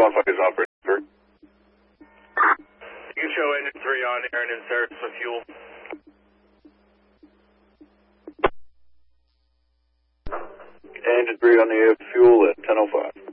315 is operating, sir. You can show engine 3 on air and in service with fuel. Engine 3 on the fuel at 10:05.